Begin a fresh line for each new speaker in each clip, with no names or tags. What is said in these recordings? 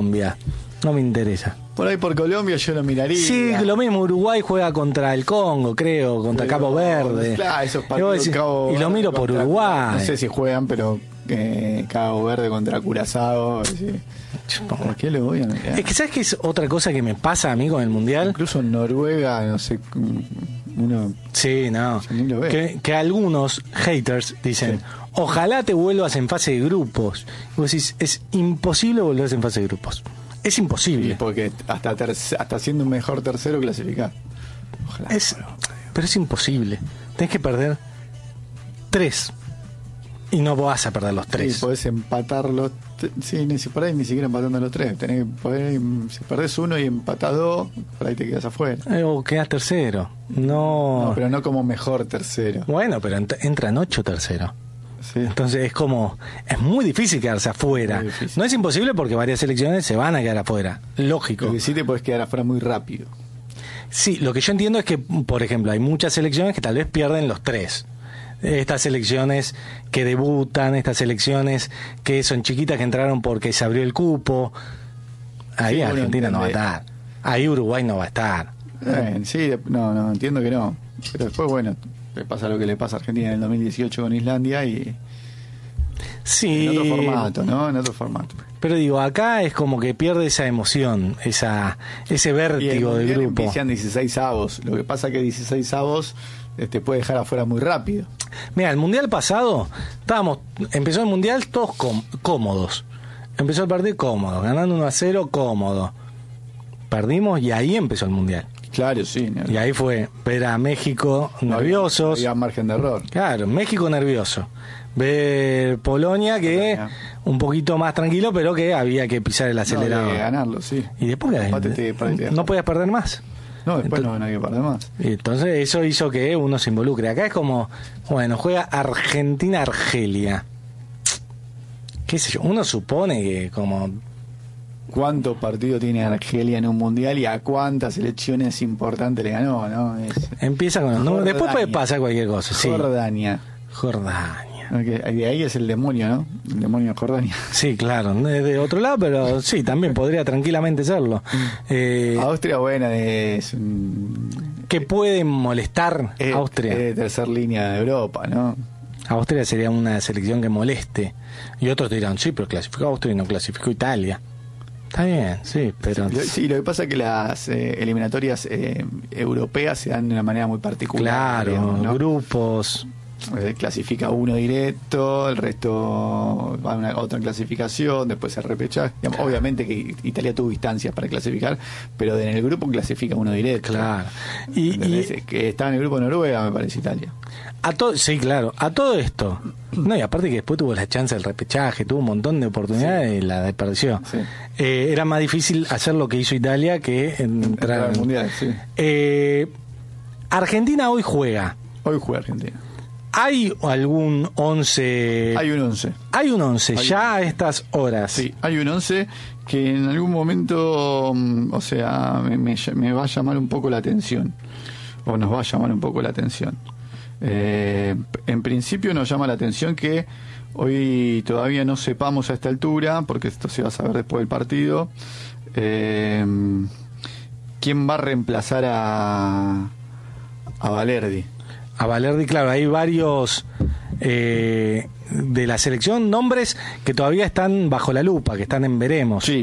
Colombia. No me interesa.
Por ahí por Colombia yo lo miraría.
Sí, lo mismo. Uruguay juega contra el Congo, creo, contra Cabo Verde.
Claro, esos partidos
y lo miro por Uruguay.
No sé si juegan, pero Cabo Verde contra Curazao. Sí. ¿Por qué lo voy a mirar?
Es que ¿sabes qué es otra cosa que me pasa a mí con el Mundial?
Incluso en Noruega, no sé, uno...
Sí, no.
Ni lo ve.
Que algunos haters dicen, ojalá te vuelvas en fase de grupos. Y vos decís, es imposible volverse en fase de grupos. Es imposible.
Sí, porque hasta siendo un mejor tercero clasificar. Ojalá.
Pero es imposible. Tenés que perder 3. Y no vas a perder los 3.
Sí, podés empatarlos. Sí, por ahí ni siquiera empatando los 3. Tenés que poder, si perdés 1 y empatás 2, por ahí te quedas afuera.
O quedás tercero. No,
pero no como mejor tercero.
Bueno, pero entran 8 terceros.
Sí.
Entonces es muy difícil quedarse afuera. No es imposible porque varias selecciones se van a quedar afuera. Lógico.
Lo que sí te podés quedar afuera muy rápido.
Sí, lo que yo entiendo es que, por ejemplo, hay muchas selecciones que tal vez pierden los 3. Estas selecciones que debutan, estas selecciones que son chiquitas, que entraron porque se abrió el cupo. Ahí sí, Argentina no va a estar. Ahí Uruguay no va a estar.
Sí, no, entiendo que no. Pero después, bueno, le pasa lo que le pasa a Argentina en el 2018 con Islandia y...
Sí.
En otro formato, ¿no? En otro formato.
Pero digo, acá es como que pierde esa emoción, ese vértigo del grupo.
Empiezan 16avos. Lo que pasa es que 16avos te puede dejar afuera muy rápido.
Mira, el Mundial pasado, empezó el Mundial todos cómodos. Empezó el partido cómodo, ganando 1-0 cómodo. Perdimos y ahí empezó el Mundial.
Claro, sí.
Y ahí fue ver a México nerviosos.
Había margen de error.
Claro, México nervioso. Ver Polonia que un poquito más tranquilo, pero que había que pisar el acelerador.
Ganarlo, sí.
Y después no podías perder más.
No, después no había que perder más.
Y entonces eso hizo que uno se involucre. Acá es como, bueno, juega Argentina-Argelia. ¿Qué sé yo? Uno supone que como...
¿Cuántos partidos tiene Argelia en un mundial y a cuántas selecciones importantes le ganó, no?
Empieza con los números. Después puede pasar cualquier cosa.
Jordania. De ahí es el demonio, ¿no? El demonio de Jordania.
Sí, claro. De otro lado, pero sí, también podría tranquilamente serlo.
Austria, buena, es...
¿Qué puede molestar Austria?
Es tercer línea de Europa, ¿no?
Austria sería una selección que moleste. Y otros dirán, sí, pero clasificó Austria y no clasificó Italia. Está bien, sí, pero...
Sí, lo que pasa es que las eliminatorias europeas se dan de una manera muy particular.
Claro, digamos, ¿no? Grupos...
clasifica uno directo, el resto va a una otra clasificación, después se repechaje. Obviamente que Italia tuvo instancias para clasificar, pero en el grupo clasifica uno directo.
Claro.
Que estaba en el grupo de Noruega, me parece, Italia.
Sí, claro. A todo esto. No, y aparte que después tuvo la chance del repechaje, tuvo un montón de oportunidades y la desperdició. Sí. Era más difícil hacer lo que hizo Italia que entrar
al Mundial. Sí.
Argentina hoy juega.
Hoy juega Argentina.
¿Hay algún 11?
Hay un 11.
Hay un 11 ya a estas horas.
Sí, hay un 11 que en algún momento, o sea, me va a llamar un poco la atención. O nos va a llamar un poco la atención. En principio nos llama la atención que hoy todavía no sepamos a esta altura, porque esto se va a saber después del partido, quién va a reemplazar a Valerdi.
A Valerdi, claro, hay varios de la selección, nombres que todavía están bajo la lupa, que están en veremos.
Sí,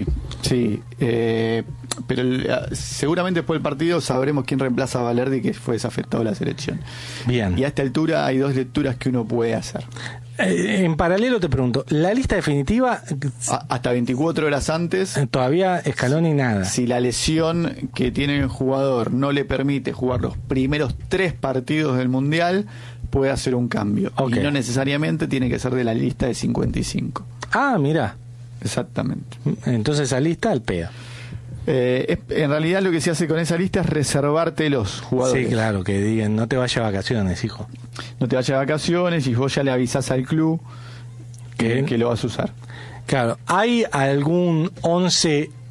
pero seguramente después del partido sabremos quién reemplaza a Valerdi, que fue desafectado de la selección.
Bien.
Y a esta altura hay dos lecturas que uno puede hacer.
En paralelo te pregunto, ¿la lista definitiva?
Hasta 24 horas antes.
Todavía Scaloni nada.
Si la lesión que tiene el jugador no le permite jugar los primeros 3 partidos del Mundial, puede hacer un cambio. Okay. Y no necesariamente tiene que ser de la lista de 55.
Ah, mira.
Exactamente.
Entonces esa lista al pedo.
En realidad lo que se hace con esa lista es reservarte los jugadores.
Sí, claro, que digan, no te vayas a vacaciones, hijo.
No te vayas a vacaciones y vos ya le avisás al club que lo vas a usar.
Claro, ¿hay algún 11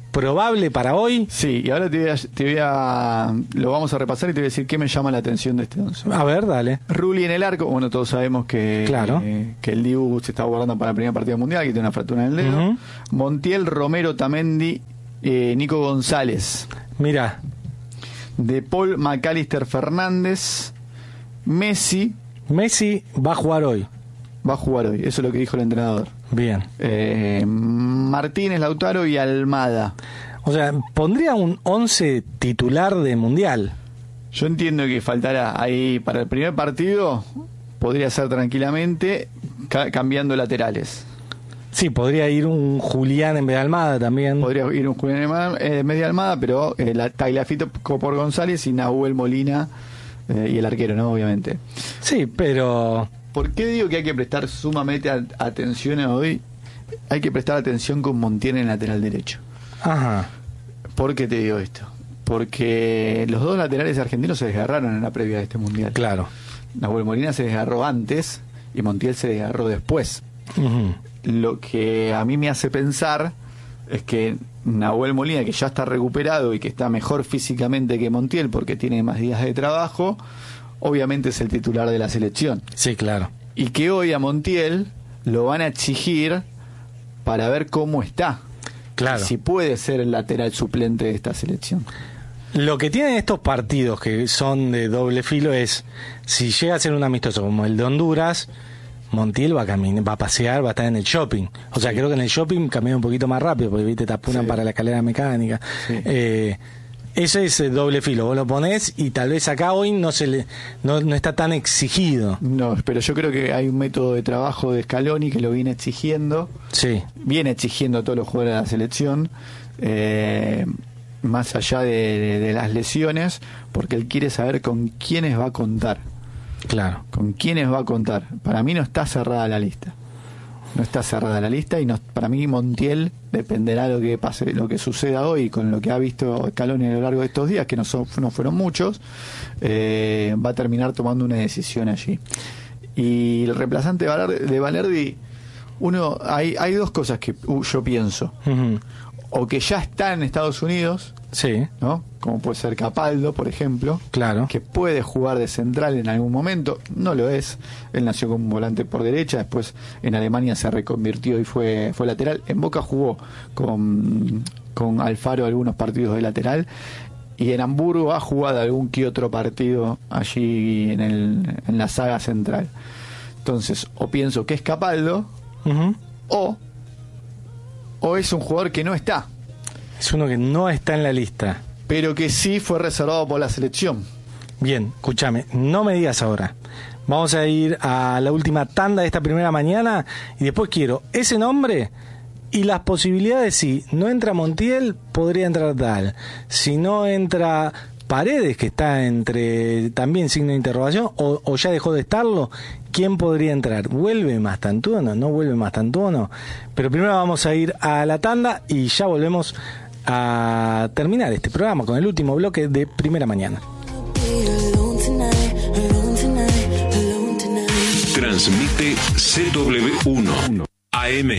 probable para hoy.
Sí, y ahora lo vamos a repasar y te voy a decir qué me llama la atención de este 11.
A ver, dale.
Rulli en el arco, bueno, todos sabemos que,
claro.
Que el Dibu se está guardando para la primera partida mundial, que tiene una fractura en el dedo. Montiel, Romero, Tamendi, Nico González.
Mira.
De Paul, McAllister, Fernández, Messi
va a jugar hoy.
Va a jugar hoy, eso es lo que dijo el entrenador.
Bien.
Martínez, Lautaro y Almada.
O sea, pondría un 11 titular de Mundial.
Yo entiendo que faltará ahí para el primer partido, podría ser tranquilamente cambiando laterales.
Sí, podría ir un Julián en vez de Almada también.
Podría ir un Julián en vez de Almada, pero Tagliafico por González y Nahuel Molina y el arquero, ¿no? Obviamente.
Sí, pero...
¿Por qué digo que hay que prestar sumamente atención a hoy? Hay que prestar atención con Montiel en el lateral derecho.
Ajá.
¿Por qué te digo esto? Porque los dos laterales argentinos se desgarraron en la previa de este Mundial.
Claro.
Nahuel Molina se desgarró antes y Montiel se desgarró después. Lo que a mí me hace pensar es que Nahuel Molina, que ya está recuperado y que está mejor físicamente que Montiel porque tiene más días de trabajo, obviamente es el titular de la selección.
Sí, claro.
Y que hoy a Montiel lo van a exigir para ver cómo está.
Claro.
Si puede ser el lateral suplente de esta selección.
Lo que tienen estos partidos que son de doble filo es, si llega a ser un amistoso como el de Honduras, Montiel va a caminar, va a pasear, va a estar en el shopping. O sea, creo que en el shopping camina un poquito más rápido, porque viste, te apuran para la escalera mecánica. Sí. Eso es el doble filo. Vos lo ponés y tal vez acá hoy no está tan exigido. No,
pero yo creo que hay un método de trabajo de Scaloni que lo viene exigiendo.
Sí.
Viene exigiendo a todos los jugadores de la selección. Más allá de las lesiones, porque él quiere saber con quiénes va a contar.
Claro.
Con quiénes va a contar. Para mí no está cerrada la lista. No está cerrada la lista y para mí Montiel dependerá de lo que pase, lo que suceda hoy con lo que ha visto Scaloni a lo largo de estos días, que no fueron muchos, va a terminar tomando una decisión allí. Y el reemplazante de Valerdi, hay dos cosas que yo pienso. O que ya está en Estados Unidos,
sí,
¿no? Como puede ser Capaldo, por ejemplo,
claro,
que puede jugar de central en algún momento. No lo es. Él nació como un volante por derecha, después en Alemania se reconvirtió y fue lateral. En Boca jugó con Alfaro algunos partidos de lateral, y en Hamburgo ha jugado algún que otro partido allí en la saga central. Entonces, o pienso que es Capaldo, o es un jugador que no está.
Es uno que no está en la lista,
pero que sí fue reservado por la selección.
Bien, escúchame, no me digas ahora. Vamos a ir a la última tanda de esta primera mañana y después quiero ese nombre y las posibilidades. Si no entra Montiel, podría entrar tal. Si no entra Paredes, que está entre también signo de interrogación, o ya dejó de estarlo, ¿quién podría entrar? ¿Vuelve Mastantuono? ¿No vuelve Mastantuono? Pero primero vamos a ir a la tanda y ya volvemos a terminar este programa con el último bloque de Primera Mañana.
Transmite CW1 AM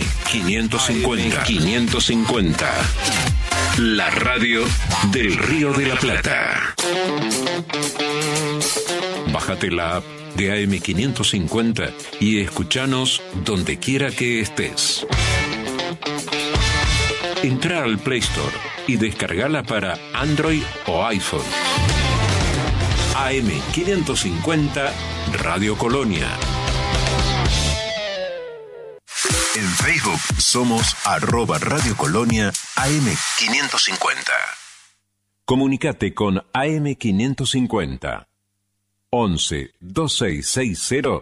550. La radio del Río de la Plata. Bájate la app de AM550 y escuchanos donde quiera que estés. Entra al Play Store y descargala para Android o iPhone. AM550 Radio Colonia. En Facebook somos @Radio Colonia AM550. Comunicate con AM550 11 2660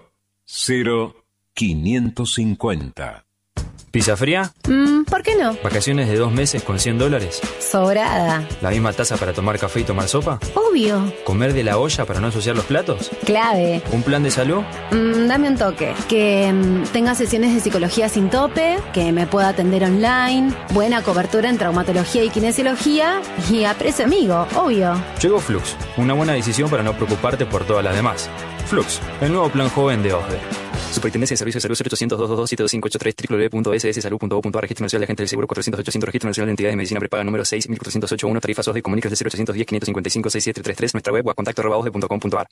0550.
¿Pizza fría?
¿Por qué no?
¿Vacaciones de 2 meses con $100?
Sobrada.
¿La misma taza para tomar café y tomar sopa?
Obvio.
¿Comer de la olla para no ensuciar los platos?
Clave.
¿Un plan de salud?
Dame un toque. Que tenga sesiones de psicología sin tope, que me pueda atender online, buena cobertura en traumatología y kinesiología y a precio amigo, obvio.
Llegó Flux, una buena decisión para no preocuparte por todas las demás. Flux, el nuevo plan joven de OSDE. Superintendencia de Servicios de Salud 0800-222-7583 www.sssalud.gov.ar. Registro Nacional de Agentes del Seguro 400-800. Registro Nacional de Entidades de Medicina Prepaga número 6.408.1. Tarifas OSDE. Comuníquese al 0810-555-6733. Nuestra web o contacto@osde.com.ar.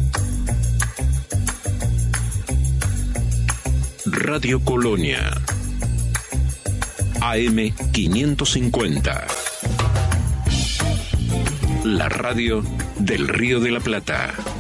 Radio Colonia. AM 550. La radio del Río de la Plata.